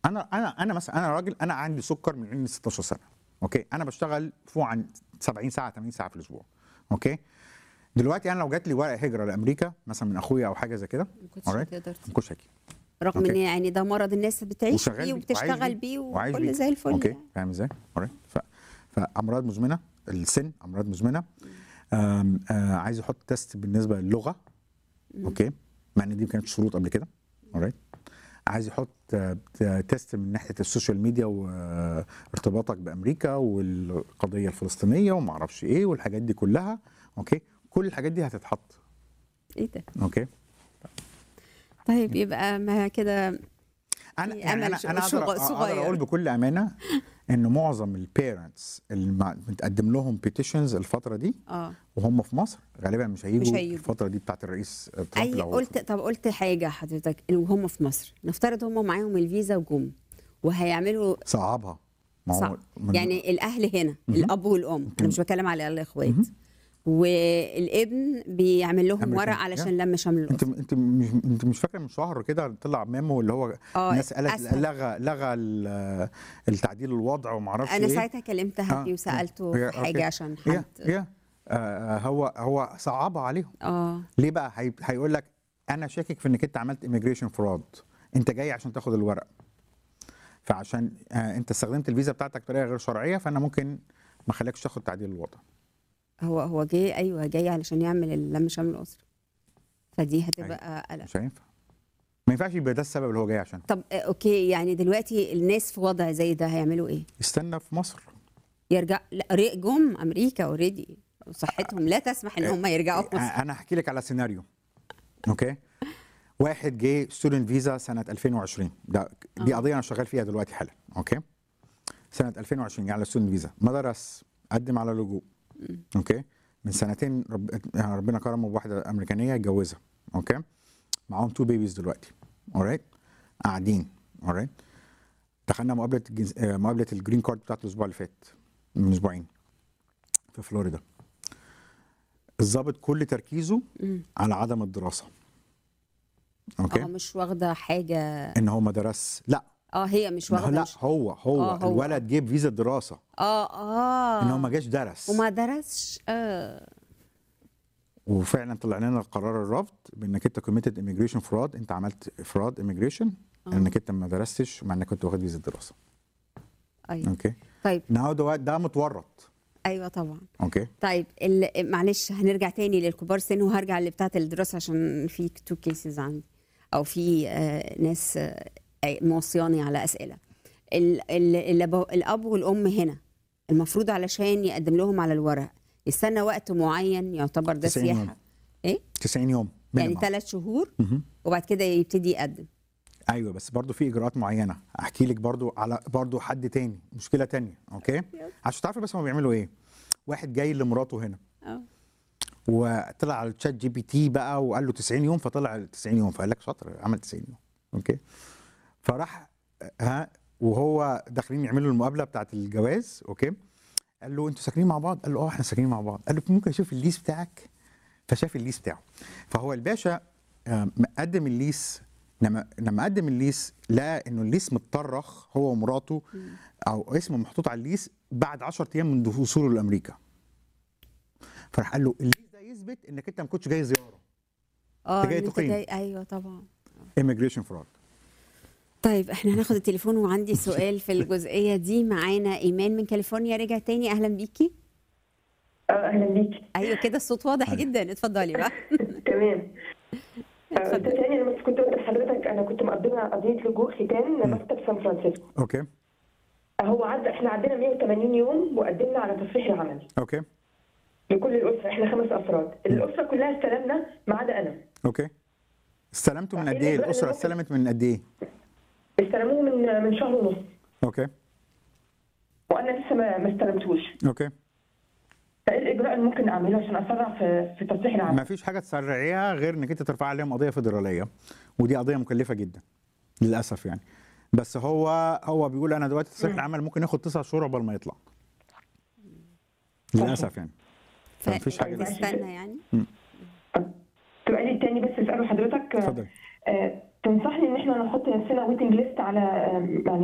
انا مثلا انا راجل، انا عندي سكر من عندي 16 سنه. اوكي، انا بشتغل فوق عن 70 ساعه 80 ساعه في الاسبوع. اوكي، دلوقتي انا لو جات لي ورقه هجره لامريكا مثلا من اخويا او حاجه زي كده، ما كنتش alright، هتقدر ما كنتش هاجي. رغم أوكي. ان يعني ده مرض الناس بتعيش وشغال بيه بيه وبتشتغل وعايش بيه وعايش وكل زي الفل اوكي، يعني. فاهم ازاي؟ فامراض مزمنه، السن امراض مزمنه. عايز يحط تيست بالنسبه للغه. اوكي، مع ان دي ما كانتش شروط قبل كده. alright. عايز يحط تيست من ناحيه السوشيال ميديا وارتباطك بامريكا والقضيه الفلسطينيه وما اعرفش ايه والحاجات دي كلها. اوكي، كل الحاجات دي هتتحط. ايه ده؟ اوكي، طيب يبقى ما كده انا في يعني امل انا اقدر صغير. اقول بكل امانه ان معظم البيرنتس اللي بتقدم لهم بيتيشنز الفتره دي وهم في مصر غالبا مش هيجوا الفتره دي بتاعت الرئيس ترامب. اي قلت حاجه حضرتك، وهم في مصر نفترض هم معاهم الفيزا وجم وهيعملوا صعبها. صعب يعني الاهل هنا الاب والام، انا مش بتكلم على الاخوات، والابن بيعمل لهم ورق علشان لم شمل الاسره. انت مش فاكره من شهر كده طلع ميمو اللي هو الناس قالت لغى التعديل الوضع وما اعرفش ايه. انا ساعتها كلمتها فيه وسالته في حاجه عشان حد هو صعبها عليهم. ليه بقى؟ هيقول لك انا شاكك في انك انت عملت ايميجريشن فراد، انت جاي عشان تاخد الورق، فعشان انت استخدمت الفيزا بتاعتك بطريقه غير شرعيه فانا ممكن ما اخليكش تاخد تعديل الوضع. هو جاي، ايوه جاي علشان يعمل لم شمل الاسره، فدي هتبقى قلق. مش هينفع، ما ينفعش يبقى ده السبب اللي هو جاي عشان. طب اوكي، يعني دلوقتي الناس في وضع زي ده هيعملوا ايه؟ يستنى في مصر، يرجع. لا، جم امريكا اوريدي صحتهم لا تسمح ان هم يرجعوا مصر. انا هحكي لك على سيناريو. اوكي، واحد جه ستودنت فيزا سنه 2020، دي قضيه انا شغال فيها دلوقتي حالا. اوكي، سنه 2020 جه على ستودنت فيزا، ما درس، قدم على لجوء. اوكي، من سنتين ربنا كرمه بواحده امريكانيه اتجوزها. اوكي، معاهم 2 بيبيز دلوقتي. alright، قاعدين. alright، دخلنا مقابله الجرين كارد بتاعت الاسبوع اللي فات من اسبوعين في فلوريدا. الضابط كل تركيزه على عدم الدراسه. اوكي، مش واخده حاجه ان هو ما درس. لا هي مش واخده. لا مش هو الولد جيب فيزا دراسه. ان هو ما جاش درس وما درسش. وفعلا طلع لنا قرار الرفض بانك انت كوميتد ايميجريشن فراد، انت عملت فراد ايميجريشن انك انت ما درستش مع انك كنت واخد فيزا دراسه. ايوه. اوكي، طيب ده متورط. ايوه طبعا. اوكي، طيب معلش هنرجع تاني للكبار سن وهرجع اللي بتاعت الدراسه عشان في 2 كيسز عندي، او في ناس موصياني على اسئله. الاب والام هنا المفروض علشان يقدم لهم على الورق يستنى وقت معين يعتبر ده سياحه يوم. ايه 90 يوم يعني 3 شهور وبعد كده يبتدي يقدم. ايوه، بس برضو في اجراءات معينه. احكي لك برضو على حد تاني، مشكله تانية. اوكي، عشان تعرفي بس هم بيعملوا ايه. واحد جاي لمراته هنا وطلع على الشات جي بي تي بقى وقال له 90 يوم، فطلع 90 يوم، فقال لك شاطر عمل 90 يوم. اوكي، فراح وهو داخلين يعملوا المقابله بتاعه الجواز. اوكي، قال له انتوا ساكنين مع بعض؟ قال له احنا ساكنين مع بعض. قال له ممكن اشوف الليس بتاعك؟ فشاف الليس بتاعه. فهو الباشا قدم الليس. لما قدم الليس لقى انه الليس متطرخ هو ومراته او اسمه محطوط على الليس بعد 10 ايام من وصوله لامريكا. فراح قال له الليس ده يثبت انك انت ما كنتش جاي زياره، انت جاي تقيم. ايوه طبعا، immigration fraud. طيب احنا هناخد التليفون وعندي سؤال في الجزئيه دي. معانا ايمان من كاليفورنيا، رجع تاني. اهلا بيكي. اهلا بيكي. ايوه كده الصوت واضح جدا، اتفضلي بقى. تمام. تاني انا بس كنت قلت لحضرتك انا كنت مقدمه قضيه لجوء ختان مكتب سان فرانسيسكو. اوكي، احنا عدينا 180 يوم وقدمنا على تصريح العمل. اوكي، لكل الاسره، احنا 5 افراد، الاسره كلها استلمنا ما عدا انا. اوكي، استلمتوا من قد ايه؟ الاسره استلمت من قد ايه؟ استلموه من شهر ونص. اوكي، وانا لسه ما استلمتوش. اوكي، فايه الاجراء اللي ممكن اعمله عشان اسرع في تصريح العمل؟ ما فيش حاجه تسرعيها غير انك انت ترفع عليهم قضيه فيدراليه، ودي قضيه مكلفه جدا للاسف يعني. بس هو بيقول انا دلوقتي تصريح العمل ممكن ياخد 9 شهور قبل ما يطلع للاسف يعني. فما فيش حاجه تستنى يعني. سؤالي الثاني بس اساله حضرتك. اتفضل. تنصحني ان احنا نحط نفسنا ويتنج ليست على يعني